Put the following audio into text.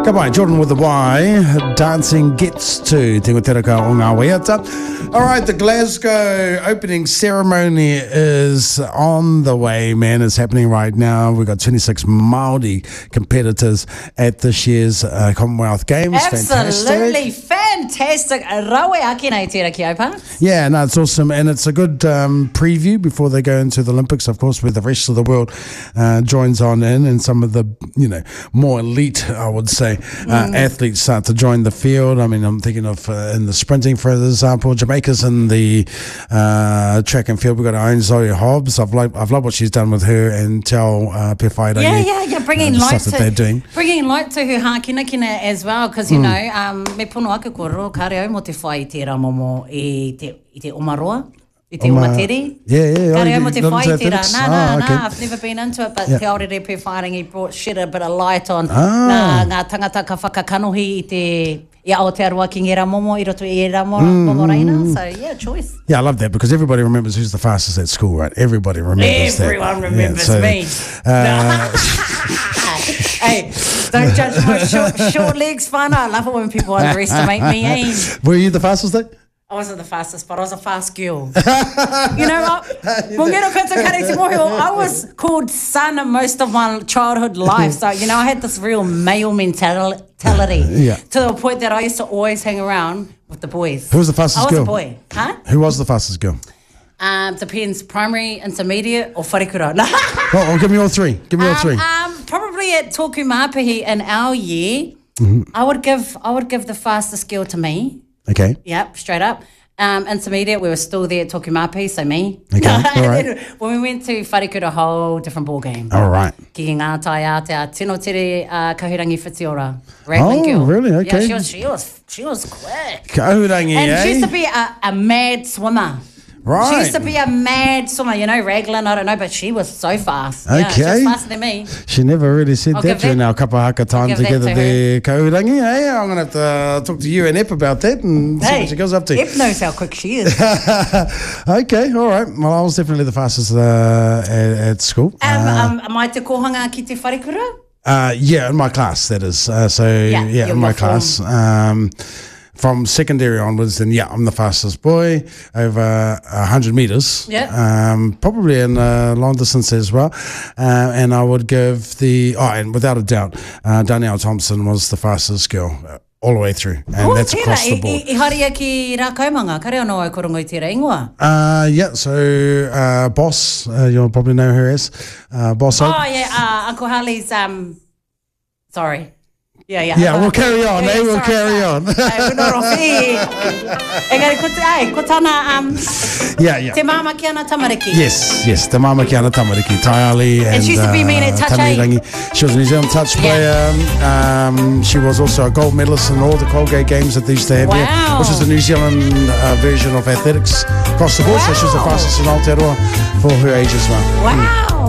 Come on, Jordan with the Y. Dancing gets to Te Teraka o ngā waiata. All right, the Glasgow opening ceremony is on the way, man. It's happening right now. We've got 26 Māori competitors at this year's Commonwealth Games. Absolutely fantastic. Rawe aki nei tērā ki aupa. Yeah, no, it's awesome. And it's a good preview before they go into the Olympics, of course, where the rest of the world joins on in, and some of the, more elite, I would say, athletes start to join the field. I mean, I'm thinking of in the sprinting, for example, Jamaica's in the track and field. We've got our own Zoe Hobbs. I've loved what she's done with her and Tell Pewhairangi. Yeah, bringing light stuff that they're doing. Bringing light to her hākinakina as well, because, me pono ake koro, kare au mo te whai te rā momo i te Omaroa. I te Umateri. Yeah. Kare au mo te whai te rā. Okay. Nah, I've never been into it, but Te Aorere Pewhairangi brought shed a bit of light on ngā tangata ka whakakanohi i te Aotearoa ki ngera momo I roto I era momo reina. So, yeah, choice. Yeah, I love that because everybody remembers who's the fastest at school, right? Everybody remembers Everyone remembers me. Hey, don't judge my short legs, whānau. I love it when people underestimate me. Were you the fastest though? I wasn't the fastest, but I was a fast girl. You know what? I was called son most of my childhood life. So, I had this real male mentality. To the point that I used to always hang around with the boys. Who was the fastest girl? I was a boy. Huh? Who was the fastest girl? Depends, primary, intermediate, or wharekura. Well, give me all three. Probably at Tōku Māpahi in our year, I would give the fastest girl to me. Okay. Yep, straight up. Intermediate, we were still there at Tōku Māpahi, so me. Okay, all right. When we went to wharekura, a whole different ball game. All right. Ki ngā tai a te tino tere Kahurangi Whitiora. Raglan girl. Oh, really? Okay. Yeah, she was quick. Kahurangi, and she used to be a mad swimmer. Right. She used to be a mad swimmer, Raglan, I don't know, but she was so fast. Okay. Yeah, she was faster than me. She never really said that during our kapahaka time together there, Kahurangi. Hey, I'm going to have to talk to you and Ep about that and see what she goes up to. Ep knows how quick she is. Okay, all right. Well, I was definitely the fastest at school. Mai te kohanga ki te wharekura? Yeah, in my class, that is. In my class. From secondary onwards, then I'm the fastest boy over 100 meters. Yeah. Probably in long distance as well. And I would give and without a doubt, Danielle Thompson was the fastest girl all the way through, and that's across the board. I haria ki rā kaumanga, kare anō ai korongo I tērā ingoa? So Boss, you'll probably know her as Boss. Oh yeah, Uncle Harley's. Sorry. Yeah. Yeah, we'll carry on. We'll carry on. Yeah. Te mama ki ana tamariki. Yes, te mama ki ana tamariki. Taiali and she used to be mean at touch. She was a New Zealand touch player. She was also a gold medalist in all the Colgate games that they used to have here, which is the New Zealand version of athletics across the board. So she was the fastest in Aotearoa for her age as well. Wow.